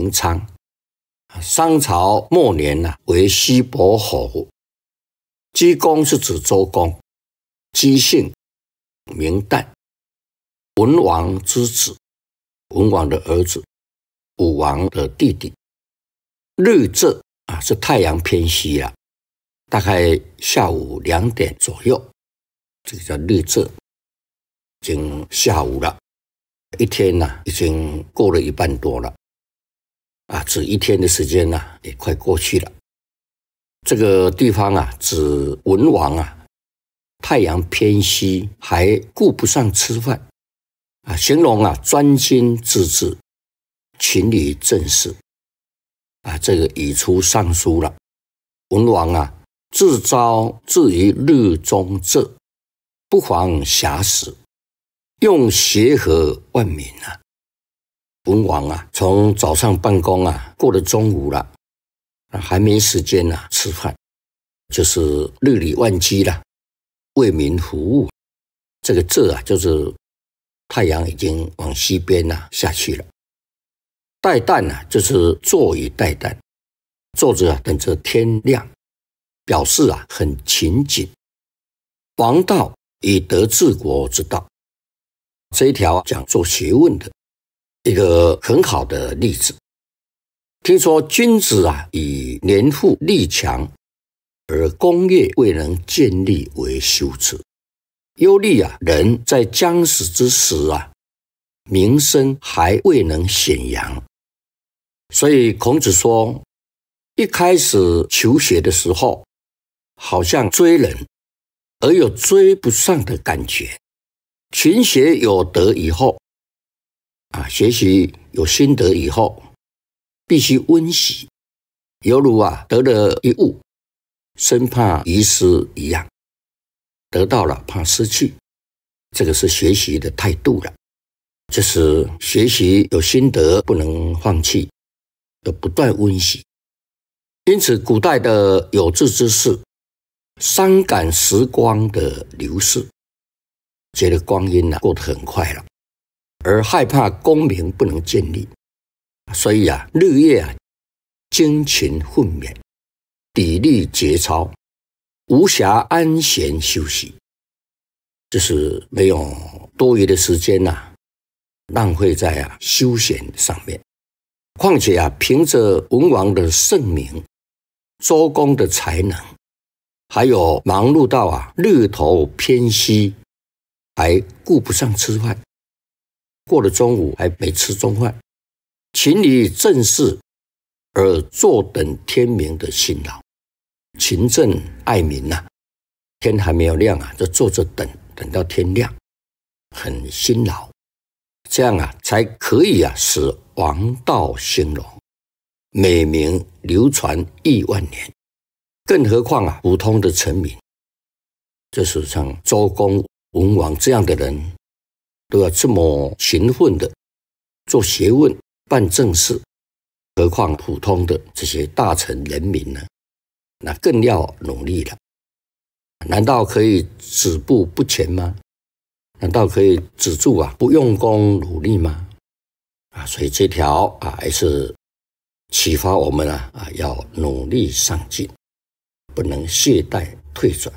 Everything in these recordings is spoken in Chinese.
明昌。商朝末年为西伯侯。姬公是指周公，姬姓，名旦，文王之子，文王的儿子，武王的弟弟。日昃是太阳偏西了，大概下午2点左右，这个叫日昃，已经下午了，一天已经过了一半多了，指一天的时间也快过去了。这个地方指文王太阳偏西，还顾不上吃饭形容专心致志，勤于政事这个已出尚书了。文王自招至于日中昃，不妨遐时，用协和万民文王从早上办公过了中午了，还没时间吃饭，就是日理万机了，为民服务。这个昃就是太阳已经往西边下去了。待旦就是坐以待旦，坐着等着天亮，表示很勤谨。王道以德治国之道，这一条讲做学问的一个很好的例子。听说君子以年富力强，而功业未能建立为羞耻。忧虑人在将死之时名声还未能显扬。所以孔子说，一开始求学的时候，好像追人，而有追不上的感觉。勤学有德以后学习有心得以后，必须温习，犹如得了一物，生怕遗失一样，得到了怕失去，这个是学习的态度了。就是学习有心得，不能放弃，要不断温习。因此古代的有志之士伤感时光的流逝，觉得光阴过得很快了，而害怕功名不能建立，所以日夜精勤奋勉，砥砺节操，无暇安闲休息，就是没有多余的时间浪费在休闲上面。况且凭着文王的盛名，周公的才能，还有忙碌到日头偏西，还顾不上吃饭，过了中午还没吃中饭，勤于政事而坐等天明的辛劳，勤政爱民天还没有亮就坐着等到天亮，很辛劳，这样才可以使王道兴隆，美名流传亿万年。更何况普通的臣民，就是像周公、文王这样的人，都要这么勤奋的做学问、办政事，何况普通的这些大臣人民呢？那更要努力了。难道可以止步不前吗？难道可以止住不用功努力吗？所以这条还是启发我们要努力上进，不能懈怠退转。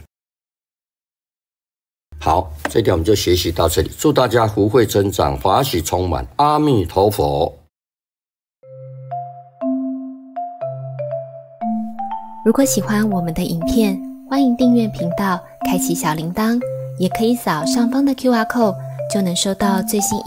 好，这条我们就学习到这里，祝大家福慧增长，法喜充满，阿弥陀佛。 如果喜欢我们的影片，欢迎订阅频道，开启小铃铛，也可以扫上方的 QR code，就能收到最新